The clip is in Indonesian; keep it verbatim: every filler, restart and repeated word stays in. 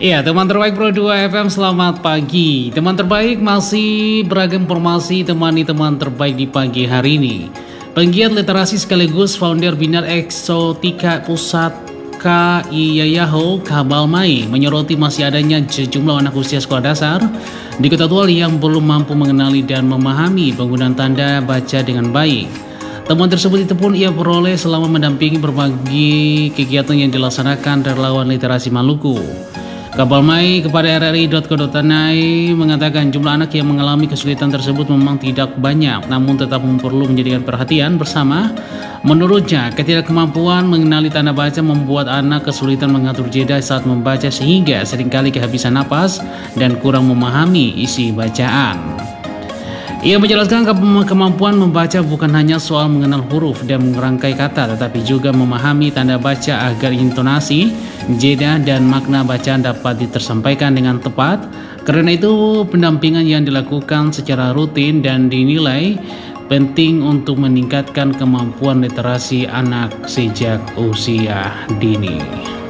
Iya, teman terbaik Pro dua F M, selamat pagi. Teman terbaik, masih beragam informasi temani teman terbaik di pagi hari ini. Penggiat literasi sekaligus founder Bina Eksotika Pusat K I Yayaho, Kabal Mai, menyoroti masih adanya sejumlah anak usia sekolah dasar di Kota Tual yang belum mampu mengenali dan memahami penggunaan tanda baca dengan baik. Temuan tersebut itu pun ia peroleh selama mendampingi berbagai kegiatan yang dilaksanakan relawan literasi Maluku. Kabal Mai kepada R R I titik co titik N I mengatakan jumlah anak yang mengalami kesulitan tersebut memang tidak banyak, namun tetap perlu menjadikan perhatian bersama. Menurutnya, ketidakkemampuan mengenali tanda baca membuat anak kesulitan mengatur jeda saat membaca sehingga seringkali kehabisan napas dan kurang memahami isi bacaan. Ia menjelaskan kemampuan membaca bukan hanya soal mengenal huruf dan merangkai kata, tetapi juga memahami tanda baca agar intonasi, jeda, dan makna bacaan dapat tersampaikan dengan tepat. Karena itu, pendampingan yang dilakukan secara rutin dan dinilai penting untuk meningkatkan kemampuan literasi anak sejak usia dini.